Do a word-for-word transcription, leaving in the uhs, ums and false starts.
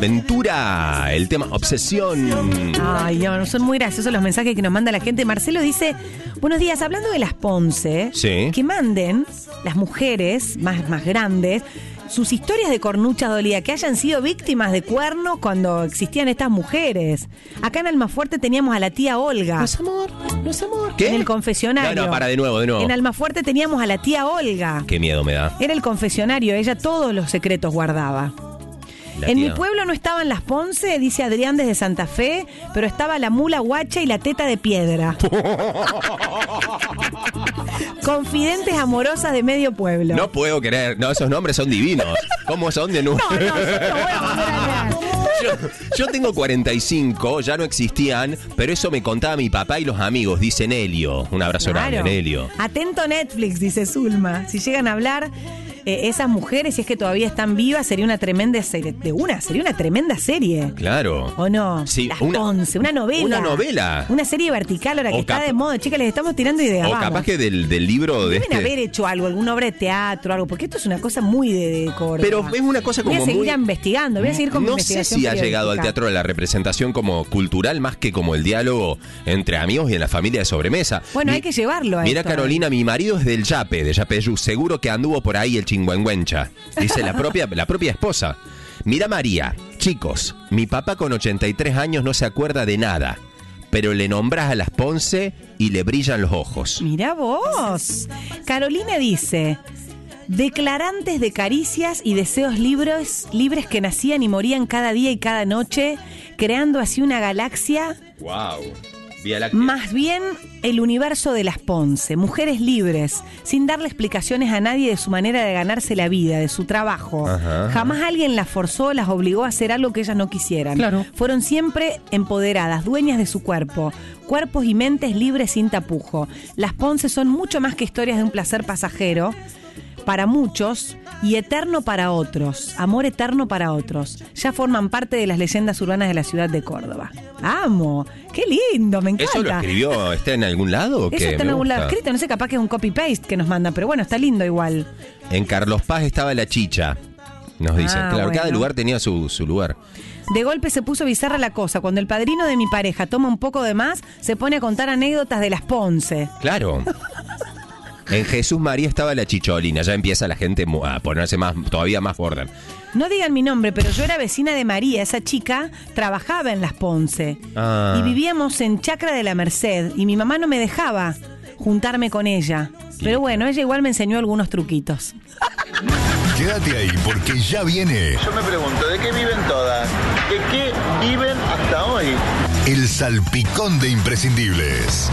aventura, el tema obsesión. Ay, no, son muy graciosos los mensajes que nos manda la gente. Marcelo dice, buenos días, hablando de las Ponce, sí. que manden las mujeres más, más grandes sus historias de cornucha dolida, que hayan sido víctimas de cuernos cuando existían estas mujeres. Acá en Almafuerte teníamos a la tía Olga. No es amor, no es amor. ¿Qué? En el confesionario. No, no, para de nuevo, de nuevo. En Almafuerte teníamos a la tía Olga. Qué miedo me da. Era el confesionario, ella todos los secretos guardaba. La en tía. mi pueblo no estaban las Ponce, dice Adrián desde Santa Fe, pero estaba la mula guacha y la teta de piedra. Confidentes amorosas de medio pueblo. No puedo creer. No, esos nombres son divinos. ¿Cómo son de nuevo? No, no, yo no voy a poner a leer. Yo, yo tengo cuarenta y cinco, ya no existían, pero eso me contaba mi papá y los amigos, dice Nelio. Un abrazo Claro. grande, Nelio. Atento Netflix, dice Zulma. Si llegan a hablar eh, esas mujeres, si es que todavía están vivas, sería una tremenda serie. De una, sería una tremenda serie. Claro. ¿O no? Sí, Las una- Ponce, una novela. Una novela. Una serie vertical ahora que O está cap- de moda. Chicas, les estamos tirando ideas. O vamos. capaz que del, del libro de Deben este... haber hecho algo, alguna obra de teatro, algo, porque esto es una cosa muy de, de Córdoba. Pero es una cosa como Voy a seguir muy... investigando, voy a seguir con mi No sé investigación si ha llegado al periodística. teatro de la representación como cultural más que como el diálogo entre amigos y en la familia de sobremesa. Bueno, Mi- hay que llevarlo a Mira, esto. Carolina, mi marido es del Yape, de Yapeyú. Seguro que anduvo por ahí el chingüengüencha. Dice la propia, la propia esposa. Mira, María, chicos, mi papá con ochenta y tres años no se acuerda de nada, pero le nombras a las Ponce y le brillan los ojos. Mirá vos. Carolina dice, declarantes de caricias y deseos libres, libres que nacían y morían cada día y cada noche, creando así una galaxia, Wow. Vía Láctea. más bien el universo de las Ponce, mujeres libres, sin darle explicaciones a nadie de su manera de ganarse la vida, de su trabajo. Ajá. Jamás alguien las forzó, las obligó a hacer algo que ellas no quisieran. Claro. Fueron siempre empoderadas, dueñas de su cuerpo, cuerpos y mentes libres sin tapujo. Las Ponce son mucho más que historias de un placer pasajero para muchos y eterno para otros, amor eterno para otros. Ya forman parte de las leyendas urbanas de la ciudad de Córdoba. ¡Amo! ¡Qué lindo! Me encanta. ¿Eso lo escribió? ¿Está en algún lado o qué? Eso está en Me algún lado gusta. escrito, no sé, capaz que es un copy-paste que nos manda, pero bueno, está lindo igual. En Carlos Paz estaba la chicha, nos dicen. Ah, Claro, cada bueno. lugar tenía su, su lugar. De golpe se puso bizarra la cosa. Cuando el padrino de mi pareja toma un poco de más, se pone a contar anécdotas de las Ponce. Claro. En Jesús María estaba la chicholina. Ya empieza la gente mu- a ponerse más, todavía más border. No digan mi nombre, pero yo era vecina de María. Esa chica trabajaba en las Ponce. Ah. Y vivíamos en Chacra de la Merced. Y mi mamá no me dejaba juntarme con ella. Pero bueno, ella igual me enseñó algunos truquitos. Quédate ahí porque ya viene Yo me pregunto, ¿de qué viven todas? ¿De qué viven hasta hoy? el salpicón de imprescindibles.